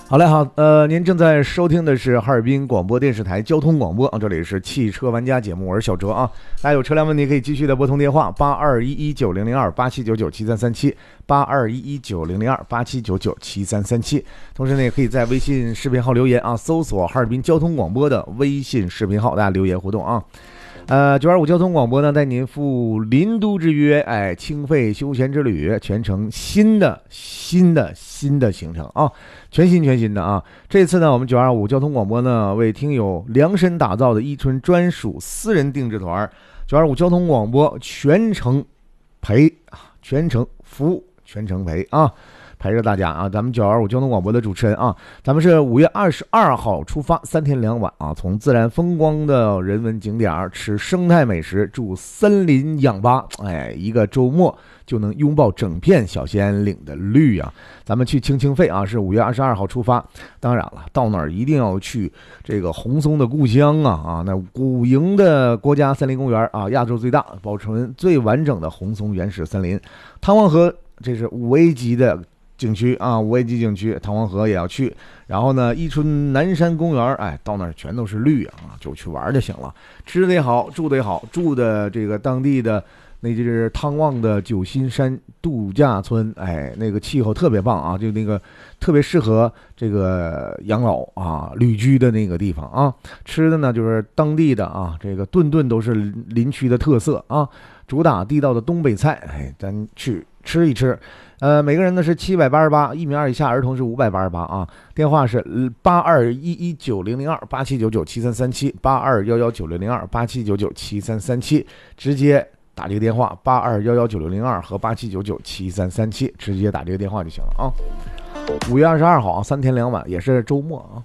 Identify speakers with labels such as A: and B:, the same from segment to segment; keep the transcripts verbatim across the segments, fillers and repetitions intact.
A: 好嘞，好，呃，您正在收听的是哈尔滨广播电视台交通广播啊，这里是汽车玩家节目，我是小哲啊。大家有车辆问题可以继续的拨通电话八二一一九零零二八七九九七三三七八二一一九零零二八七九九七三三七，同时呢也可以在微信视频号留言啊，搜索哈尔滨交通广播的微信视频号，大家留言互动啊。呃，九二五交通广播呢，带您赴林都之约，哎，清肺休闲之旅，全程新的新的新的行程啊，全新全新的啊。这次呢，我们九二五交通广播呢，为听友量身打造的伊春专属私人定制团，九二五交通广播全程陪啊，全程服务，全程陪啊。陪着大家啊，咱们九二五交通广播的主持人啊，咱们是五月二十二号出发，三天两晚啊，从自然风光的人文景点吃生态美食，住森林氧吧，哎，一个周末就能拥抱整片小兴安岭的绿啊！咱们去清清肺啊，是五月二十二号出发。当然了，到那儿一定要去这个红松的故乡啊啊，那古营的国家森林公园啊，亚洲最大、保存最完整的红松原始森林，汤王河这是五 A 级的景区啊，五 A 级景区，唐王河也要去。然后呢，伊春南山公园，哎，到那儿全都是绿啊，就去玩就行了。吃的也好，住的也好，住的这个当地的那就是汤旺的九心山度假村，哎，那个气候特别棒啊，就那个特别适合这个养老啊旅居的那个地方啊。吃的呢就是当地的啊，这个顿顿都是林区的特色啊，主打地道的东北菜，哎，咱去吃一吃。呃，每个人呢是七百八十八，一米二以下儿童是五百八十八啊。电话是八二一一九零零二八七九九七三三七八二幺幺九零零二八七九九七三三七，直接打这个电话八二幺幺九六零二和八七九九七三三七，直接打这个电话就行了啊。五月二十二号啊，三天两晚，也是周末啊。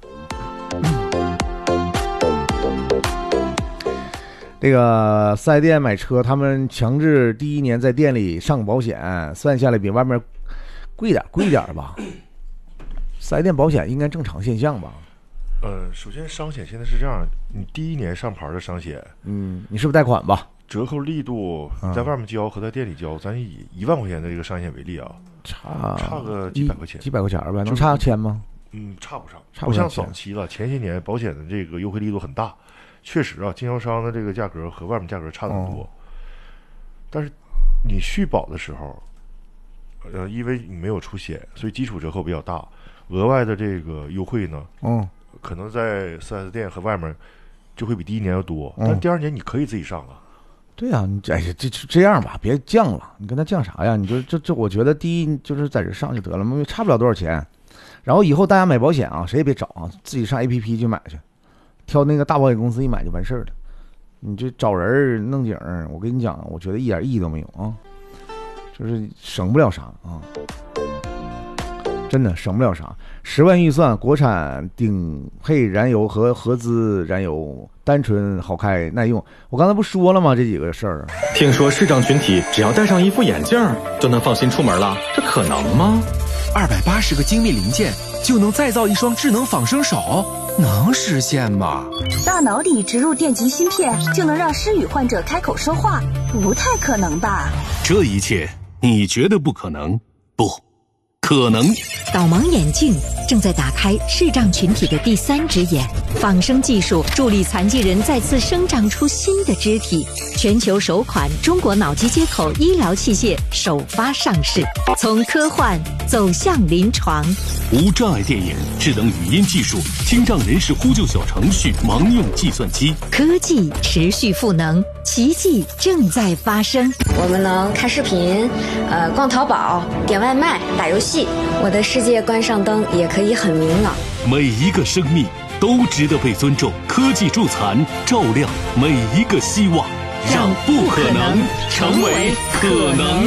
A: 这个四 S 店买车，他们强制第一年在店里上保险，算下来比外面贵点，贵点吧。四 S 店保险应该正常现象吧？
B: 呃，首先商险现在是这样，你第一年上牌的商险，
A: 嗯，你是不是贷款吧？
B: 折扣力度在外面交和在店里交，咱以一万块钱的这个商险为例啊，
A: 差
B: 差个几百块钱，
A: 几百块钱呗，能差钱吗？
B: 嗯，差不上，
A: 差不上。
B: 不像早期了，前些年保险的这个优惠力度很大。确实啊，经销商的这个价格和外面价格差得很多，哦、但是你续保的时候，呃，因为你没有出险，所以基础折扣比较大，额外的这个优惠呢，嗯，可能在 四 S 店和外面就会比第一年要多，嗯、但第二年你可以自己上啊。
A: 对啊，你哎呀，这这样吧，别降了，你跟他降啥呀？你就这这，我觉得第一就是在这上就得了嘛，差不了多少钱。然后以后大家买保险啊，谁也别找啊，自己上 A P P 去买去。挑那个大保险公司一买就完事儿了，你这找人弄景，我跟你讲，我觉得一点意义都没有啊，就是省不了啥啊，真的省不了啥。十万预算，国产顶配燃油和合资燃油，单纯好开耐用。我刚才不说了吗？这几个事儿。
C: 听说视障群体只要戴上一副眼镜就能放心出门了，这可能吗？
D: 二百八十个精密零件就能再造一双智能仿生手，能实现吗？
E: 大脑里植入电极芯片就能让失语患者开口说话，不太可能吧？
F: 这一切你觉得不可能？不可能。
G: 导盲眼镜正在打开视障群体的第三只眼，仿生技术助力残疾人再次生长出新的肢体。全球首款中国脑机接口医疗器械首发上市，从科幻走向临床。
F: 无障碍电影、智能语音技术、听障人士呼救小程序、盲用计算机，
G: 科技持续赋能，奇迹正在发生。
H: 我们能看视频，呃，逛淘宝、点外卖、打游戏。我的世界关上灯也可以很明朗。
F: 每一个生命都值得被尊重，科技助残，照亮每一个希望，让不可能成为可能。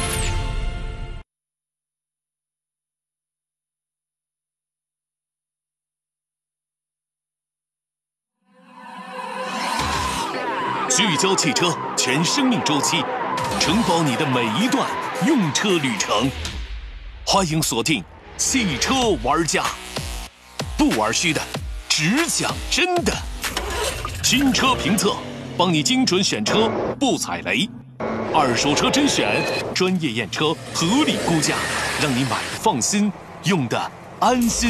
F: 聚焦汽车全生命周期，承包你的每一段用车旅程。欢迎锁定汽车玩家，不玩虚的，只讲真的。新车评测，帮你精准选车，不踩雷。二手车甄选，专业验车，合理估价，让你买的放心，用的安心。